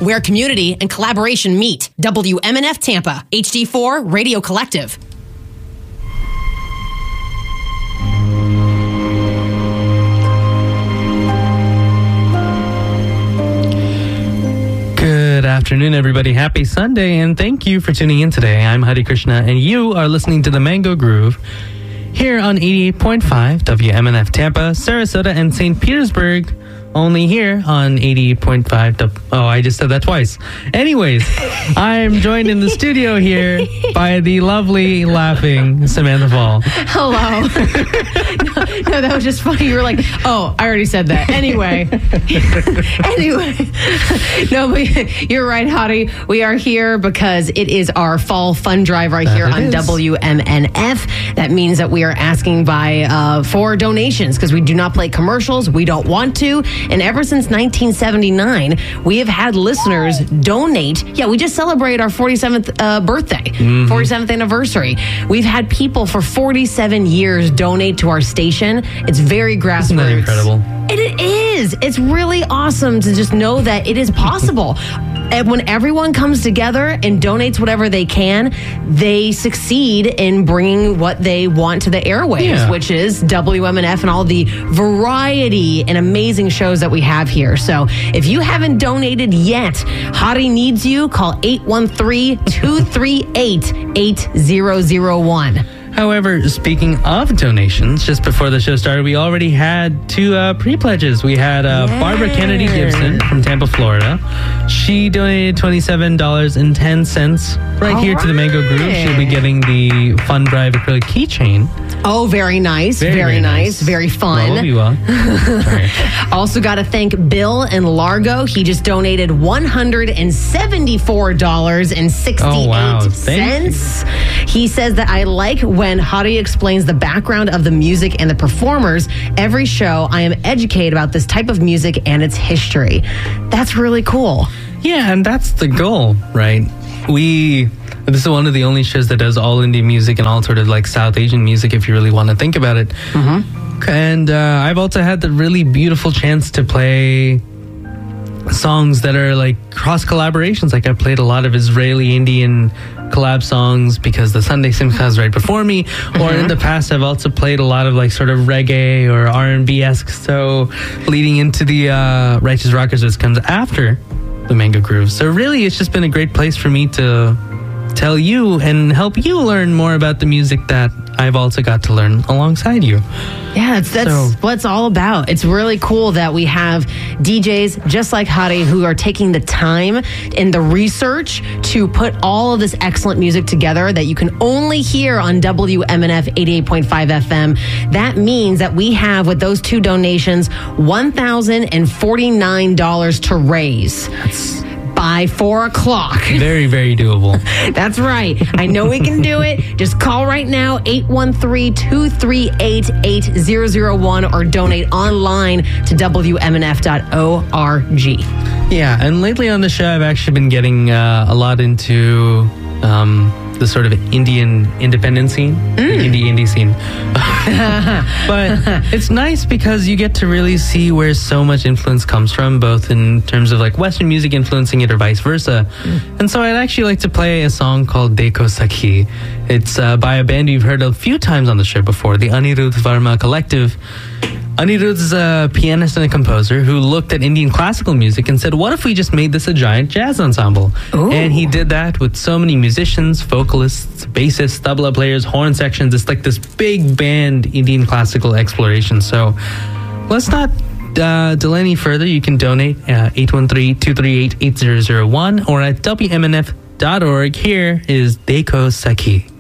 where community and collaboration meet. WMNF Tampa, HD4 Radio Collective. Good afternoon, everybody. Happy Sunday, and thank you for tuning in today. I'm Hari Krishna, and you are listening to The Mango Groove here on 88.5 WMNF Tampa, Sarasota, and St. Petersburg. Only here on 88.5. Oh, I just said that twice. Anyways, I'm joined in the studio here by the lovely, laughing Samantha Fall. Hello. No, that was just funny. You were like, oh, I already said that. Anyway. No, but you're right, Hottie. We are here because it is our fall fun drive right here on WMNF. That means that we are asking for donations because we do not play commercials. We don't want to. And ever since 1979, we have had listeners donate. Yeah, we just celebrated our 47th birthday, 47th anniversary. We've had people for 47 years donate to our station. It's very grassroots. Isn't that incredible? It is. It's really awesome to just know that it is possible. And when everyone comes together and donates whatever they can, they succeed in bringing what they want to the airwaves, which is WMNF and all the variety and amazing shows that we have here. So if you haven't donated yet, Hottie needs you. Call 813-238-8001. However, speaking of donations, just before the show started, we already had two pre-pledges. We had Barbara Kennedy Gibson from Tampa, Florida. She donated $27.10 right here to the Mango Groove. She'll be getting the Fun Drive acrylic keychain. Oh, very nice. Very nice. Very fun. Well, you will. Also got to thank Bill in Largo. He just donated $174.68. Oh, wow. Thank you. He says that I like when Hottie explains the background of the music and the performers. Every show, I am educated about this type of music and its history. That's really cool. Yeah, and that's the goal, right? This is one of the only shows that does all indie music and all sort of like South Asian music, if you really want to think about it. And I've also had the really beautiful chance to play songs that are like cross collaborations. Like I played a lot of Israeli Indian collab songs because the Sunday Simcha is right before me. Or in the past, I've also played a lot of like sort of reggae or R&B-esque. So leading into the Righteous Rockers, which comes after the Mango Groove. So really, it's just been a great place for me to tell you and help you learn more about the music that I've also got to learn alongside you. Yeah, that's what it's all about. It's really cool that we have DJs just like Hottie who are taking the time and the research to put all of this excellent music together that you can only hear on WMNF 88.5 FM. That means that we have, with those two donations, $1,049 to raise. By 4 o'clock. Very, very doable. That's right. I know we can do it. Just call right now, 813-238-8001, or donate online to WMNF.org. Yeah, and lately on the show, I've actually been getting a lot into the sort of Indian independent scene, indie scene. But it's nice because you get to really see where so much influence comes from, both in terms of like Western music influencing it or vice versa. And so I'd actually like to play a song called Dekho Sakhi. It's by a band you've heard a few times on the show before, the Anirudh Varma Collective. Anirudh is a pianist and a composer who looked at Indian classical music and said, what if we just made this a giant jazz ensemble? Ooh. And he did that with so many musicians, vocalists, bassists, tabla players, horn sections. It's like this big band Indian classical exploration. So let's not delay any further. You can donate 813-238-8001 or at WMNF.org. Here is Dekho Sakhi.